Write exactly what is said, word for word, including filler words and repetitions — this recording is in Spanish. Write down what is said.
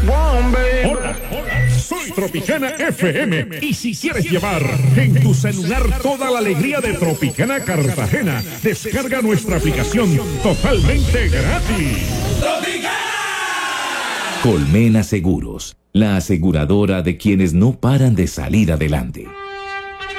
Hola, hola, soy Tropicana F M. Y si quieres llevar en tu celular toda la alegría de Tropicana Cartagena, descarga nuestra aplicación totalmente gratis. Colmena Seguros, la aseguradora de quienes no paran de salir adelante.